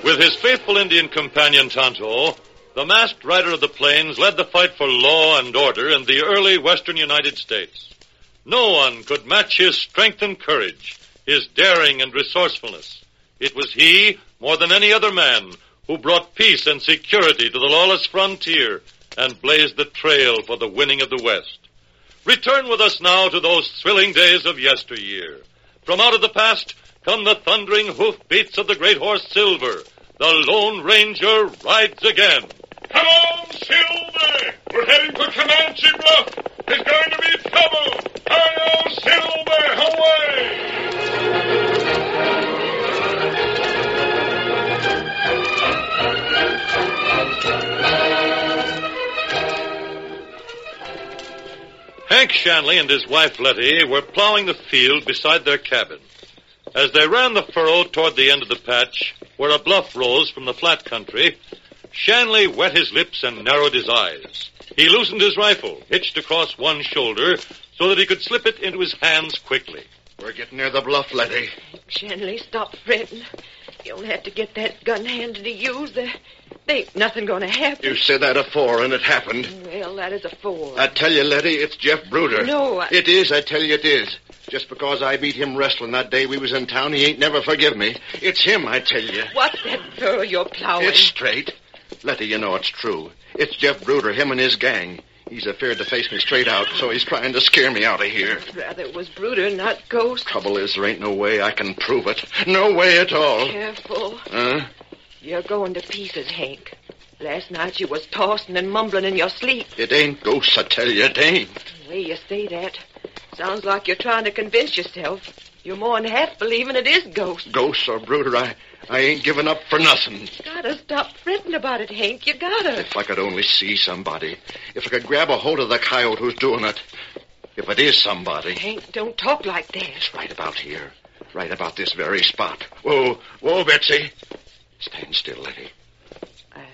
With his faithful Indian companion Tonto, the masked rider of the plains led the fight for law and order in the early western United States. No one could match his strength and courage, his daring and resourcefulness. It was he, more than any other man, who brought peace and security to the lawless frontier and blazed the trail for the winning of the West. Return with us now to those thrilling days of yesteryear. From out of the past come the thundering hoofbeats of the great horse Silver. The Lone Ranger rides again. Come on, Silver! We're heading for Comanche Bluff. There's going to be trouble. Hi-yo, Silver! Away! Hank Shanley and his wife Letty were plowing the field beside their cabin. As they ran the furrow toward the end of the patch, where a bluff rose from the flat country, Shanley wet his lips and narrowed his eyes. He loosened his rifle, hitched across one shoulder, so that he could slip it into his hands quickly. We're getting near the bluff, Letty. Shanley, stop fretting. You'll have to get that gun handed to you. There ain't nothing going to happen. You said that afore, and it happened. Well, that is afore. I tell you, Letty, it's Jeff Bruder. No, It is, I tell you it is. Just because I beat him wrestling that day we was in town, he ain't never forgive me. It's him, I tell you. What's that furrow you're plowing? It's straight. Letty, you know it's true. It's Jeff Bruder, him and his gang. He's afraid to face me straight out, so he's trying to scare me out of here. Rather it was Bruder, not Ghost. Trouble is, there ain't no way I can prove it. No way at all. Careful. Huh? You're going to pieces, Hank. Last night you was tossing and mumbling in your sleep. It ain't ghosts, I tell you, it ain't. The way you say that, sounds like you're trying to convince yourself. You're more than half believing it is Ghost. Ghosts or Bruder, I ain't giving up for nothing. Gotta stop fretting about it, Hank. You gotta. If I could only see somebody. If I could grab a hold of the coyote who's doing it. If it is somebody. Hank, don't talk like that. It's right about here. Right about this very spot. Whoa, Betsy. Stand still, Letty. I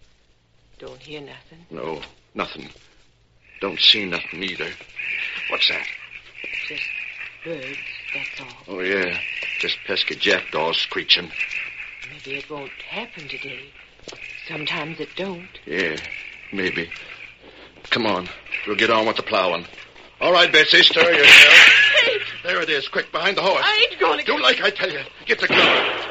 don't hear nothing. No, nothing. Don't see nothing either. What's that? Just birds, that's all. Oh, yeah. Just pesky jackdaws screeching. Maybe it won't happen today. Sometimes it don't. Yeah, maybe. Come on. We'll get on with the plowing. All right, Betsy, stir yourself. Hank! There it is, quick, behind the horse. I ain't going to... Do like I tell you. Get the gun.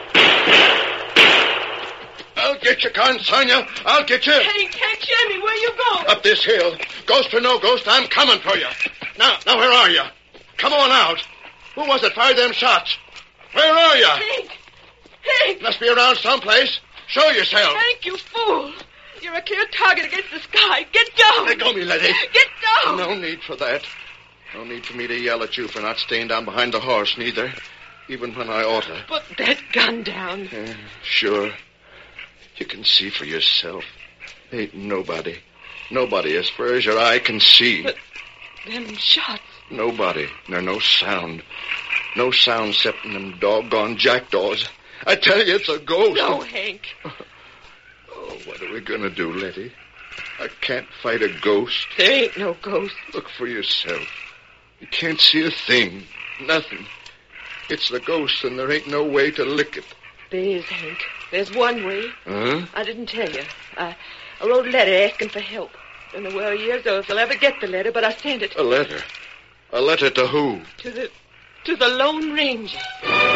I'll get you, Sonia. I'll get you. Hank, Shanley, where you going? Up this hill. Ghost or no ghost, I'm coming for you. Now, where are you? Come on out. Who was it fired them shots? Where are you? Hank! Must be around someplace. Show yourself. Hank, you fool! You're a clear target against the sky. Get down! Let go me, Letty. Get down! No need for that. No need for me to yell at you for not staying down behind the horse, neither. Even when I oughta. Put that gun down. Sure. You can see for yourself. Ain't nobody as far as your eye can see. But them shots. Nobody. Nor no sound. No sound except them doggone jackdaws. I tell you, it's a ghost. No, Hank. Oh, what are we going to do, Letty? I can't fight a ghost. There ain't no ghost. Look for yourself. You can't see a thing. Nothing. It's the ghost, and there ain't no way to lick it. There is, Hank. There's one way. Huh? I didn't tell you. I wrote a letter asking for help. Don't know where he is or if he'll ever get the letter, but I sent it. A letter? A letter to who? To the Lone Ranger.